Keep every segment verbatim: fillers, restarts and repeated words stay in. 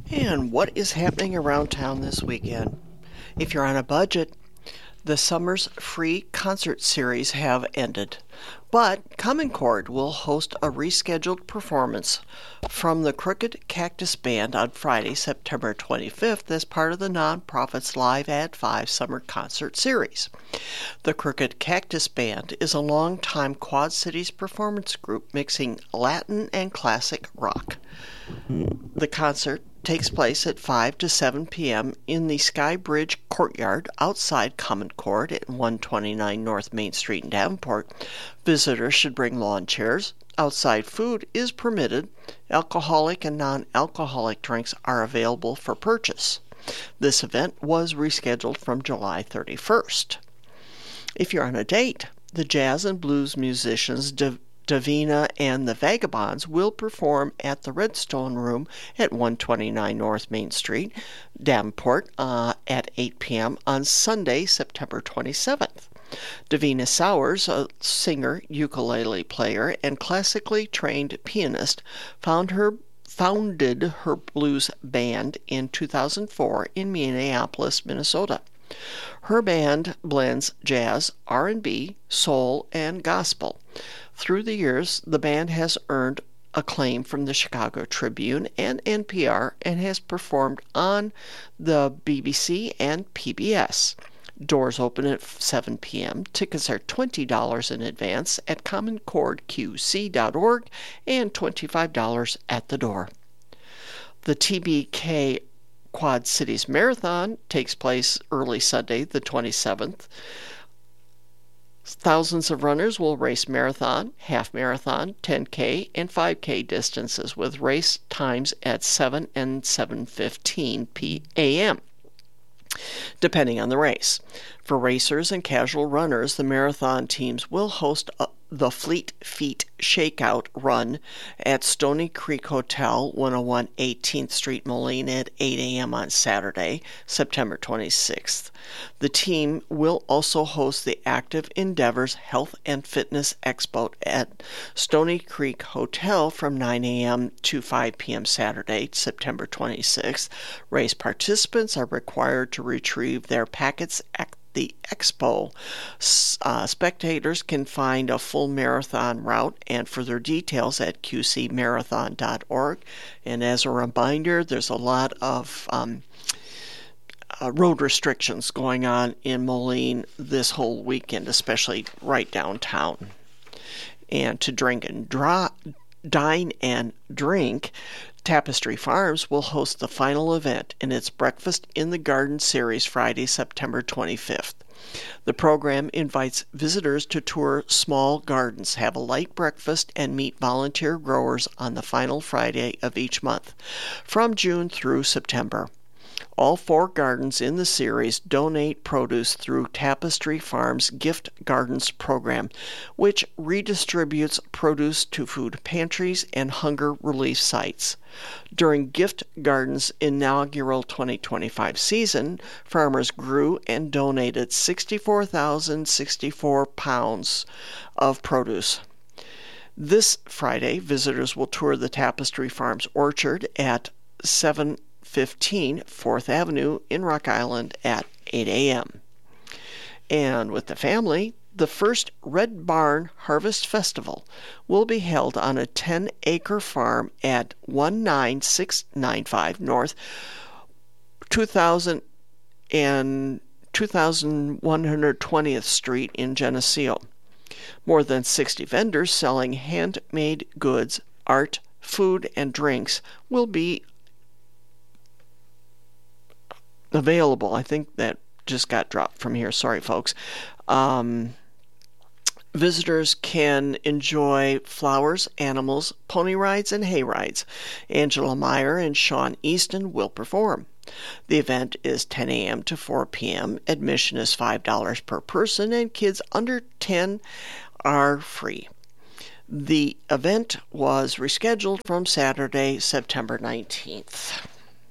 And what is happening around town this weekend? If you're on a budget, the summer's free concert series have ended. But Common Chord will host a rescheduled performance from the Crooked Cactus Band on Friday, September twenty-fifth, as part of the nonprofit's Live at five Summer Concert Series. The Crooked Cactus Band is a longtime Quad Cities performance group mixing Latin and classic rock. The concert takes place at five to seven p.m. in the Sky Bridge Courtyard outside Common Chord at one twenty-nine North Main Street in Davenport. Visitors should bring lawn chairs. Outside food is permitted. Alcoholic and non-alcoholic drinks are available for purchase. This event was rescheduled from July thirty-first. If you're on a date, the jazz and blues musicians Div- Davina and the Vagabonds will perform at the Redstone Room at one twenty-nine North Main Street, Davenport, uh, at eight p.m. on Sunday, September twenty-seventh. Davina Sowers, a singer, ukulele player, and classically trained pianist, found her founded her blues band in two thousand four in Minneapolis, Minnesota. Her band blends jazz, R and B, soul, and gospel. Through the years, the band has earned acclaim from the Chicago Tribune and N P R and has performed on the B B C and P B S. Doors open at seven p.m. Tickets are twenty dollars in advance at common chord q c dot org and twenty-five dollars at the door. The T B K Quad Cities Marathon takes place early Sunday, the twenty-seventh. Thousands of runners will race marathon, half marathon, ten K, and five K distances with race times at seven and seven fifteen a.m. depending on the race. For racers and casual runners, the marathon teams will host a, the Fleet Feet Shakeout Run at Stony Creek Hotel, one oh one eighteenth Street, Moline at eight a.m. on Saturday, September twenty-sixth. The team will also host the Active Endeavors Health and Fitness Expo at Stony Creek Hotel from nine a.m. to five p.m. Saturday, September twenty-sixth. Race participants are required to retrieve their packets at the expo. Uh, spectators can find a full marathon route and further details at q c marathon dot org. And as a reminder, there's a lot of um, uh, road restrictions going on in Moline this whole weekend, especially right downtown. And to drink and dry, dine and drink, Tapestry Farms will host the final event in its Breakfast in the Garden series Friday, September twenty-fifth. The program invites visitors to tour small gardens, have a light breakfast, and meet volunteer growers on the final Friday of each month, from June through September. All four gardens in the series donate produce through Tapestry Farms Gift Gardens program, which redistributes produce to food pantries and hunger relief sites. During Gift Gardens' inaugural twenty twenty-five season, farmers grew and donated sixty-four thousand sixty-four pounds of produce. This Friday, visitors will tour the Tapestry Farms Orchard at seven fifteen fourth Avenue in Rock Island at eight a.m. And with the family, the first Red Barn Harvest Festival will be held on a ten-acre farm at one nine six nine five North two thousand and two thousand one hundred twentieth Street in Geneseo. More than sixty vendors selling handmade goods, art, food, and drinks will be available. I think that just got dropped from here. Sorry, folks. Um, visitors can enjoy flowers, animals, pony rides, and hay rides. Angela Meyer and Sean Easton will perform. The event is ten a.m. to four p.m. Admission is five dollars per person, and kids under ten are free. The event was rescheduled from Saturday, September nineteenth.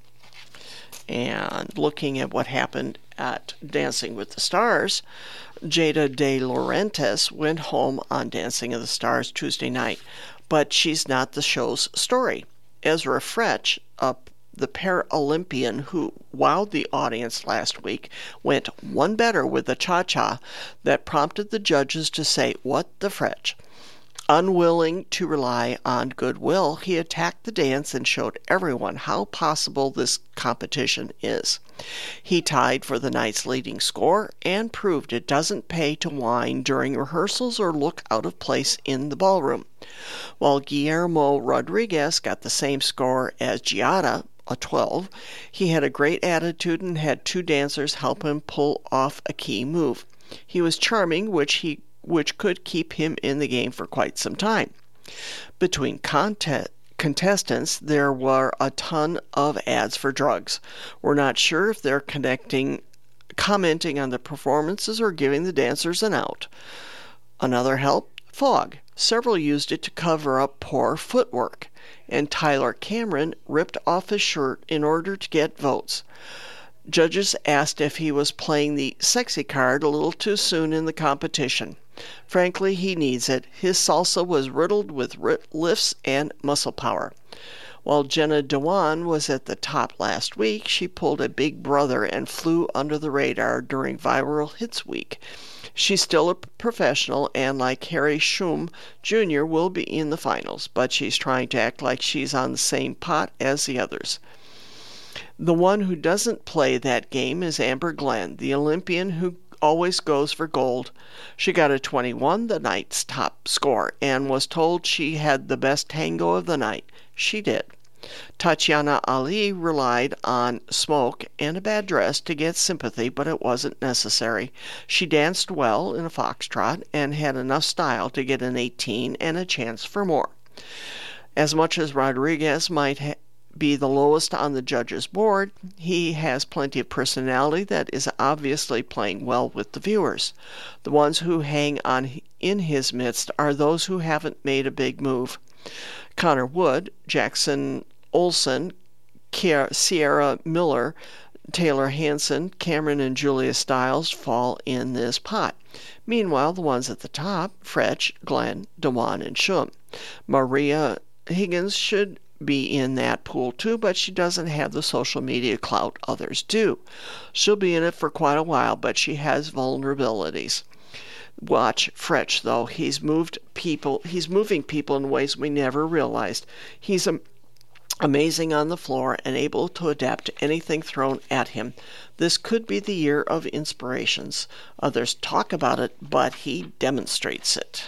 And looking at what happened at Dancing with the Stars, Jada De Laurentiis went home on Dancing with the Stars Tuesday night, but she's not the show's story. Ezra Fretch, a the Paralympian who wowed the audience last week went one better with the cha-cha that prompted the judges to say, "What the fretch?" Unwilling to rely on goodwill, he attacked the dance and showed everyone how possible this competition is. He tied for the night's leading score and proved it doesn't pay to whine during rehearsals or look out of place in the ballroom. While Guillermo Rodriguez got the same score as Giada, a twelve, he had a great attitude and had two dancers help him pull off a key move. He was charming, which he which could keep him in the game for quite some time. Between contest, contestants, there were a ton of ads for drugs. We're not sure if they're connecting, commenting on the performances or giving the dancers an out. Another help, fog. Several used it to cover up poor footwork, and Tyler Cameron ripped off his shirt in order to get votes. Judges asked if he was playing the sexy card a little too soon in the competition. Frankly, he needs it. His salsa was riddled with lifts and muscle power. While Jenna Dewan was at the top last week, she pulled a big brother and flew under the radar during Viral Hits Week. She's still a professional and, like Harry Shum Junior, will be in the finals, but she's trying to act like she's on the same pot as the others. The one who doesn't play that game is Amber Glenn, the Olympian who always goes for gold. She got a twenty-one, the night's top score, and was told she had the best tango of the night. She did. Tatiana Ali relied on smoke and a bad dress to get sympathy, but it wasn't necessary. She danced well in a foxtrot and had enough style to get an eighteen and a chance for more. As much as Rodriguez might ha- be the lowest on the judges' board, he has plenty of personality that is obviously playing well with the viewers. The ones who hang on in his midst are those who haven't made a big move. Connor Wood, Jackson Olsen, Sierra Miller, Taylor Hanson, Cameron and Julia Stiles fall in this pot. Meanwhile, the ones at the top, Fretch, Glenn, Dewan, and Shum. Maria Higgins should be in that pool too, but she doesn't have the social media clout others do. She'll be in it for quite a while, but she has vulnerabilities. Watch Fretch, though. He's moved people. He's moving people in ways we never realized. He's am- amazing on the floor and able to adapt to anything thrown at him. This could be the year of inspirations. Others talk about it, but he demonstrates it.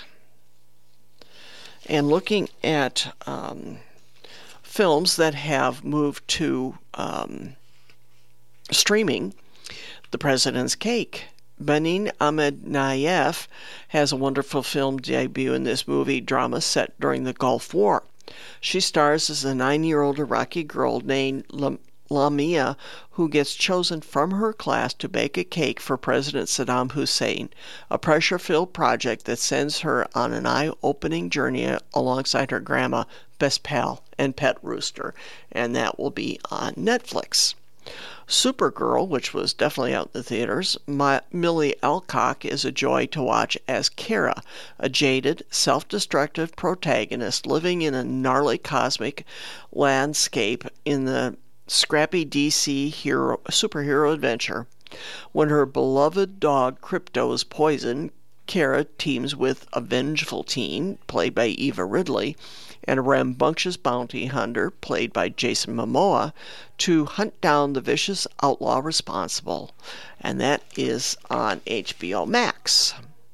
And looking at um, films that have moved to um, streaming, The President's Cake. Benin Ahmed Nayef has a wonderful film debut in this movie drama set during the Gulf War. She stars as a nine-year-old Iraqi girl named Lamia who gets chosen from her class to bake a cake for President Saddam Hussein, a pressure-filled project that sends her on an eye-opening journey alongside her grandma, best pal, and pet rooster, and that will be on Netflix. Supergirl, which was definitely out in the theaters, My, Millie Alcock is a joy to watch as Kara, a jaded, self-destructive protagonist living in a gnarly cosmic landscape in the scrappy D C hero, superhero adventure. When her beloved dog Crypto is poisoned, Kara teams with a vengeful teen, played by Eva Ridley, and a rambunctious bounty hunter, played by Jason Momoa, to hunt down the vicious outlaw responsible. And that is on H B O Max.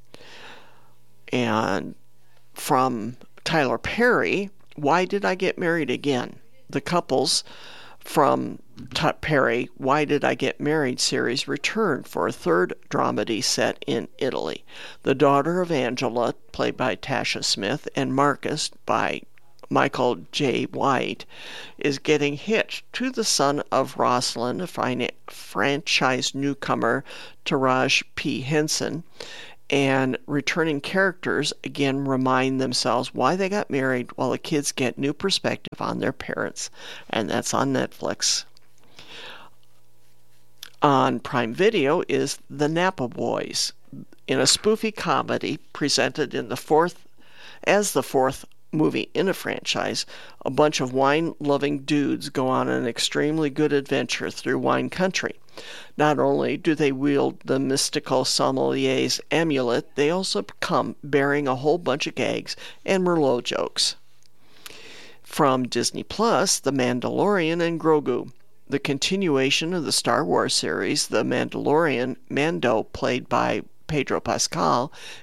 And from Tyler Perry, Why Did I Get Married Again? The couples from Perry, Why Did I Get Married series returned for a third dramedy set in Italy. The daughter of Angela, played by Tasha Smith, and Marcus, by Michael J. White, is getting hitched to the son of Rosalind, a fin- franchise newcomer, Taraj P. Henson, and returning characters again remind themselves why they got married while the kids get new perspective on their parents, and that's on Netflix. On Prime Video is The Napa Boys, in a spoofy comedy presented in the fourth as the fourth movie in a franchise, a bunch of wine-loving dudes go on an extremely good adventure through wine country. Not only do they wield the mystical sommelier's amulet, they also come bearing a whole bunch of gags and Merlot jokes. From Disney Plus, The Mandalorian and Grogu. The continuation of the Star Wars series, The Mandalorian, Mando, played by Pedro Pascal,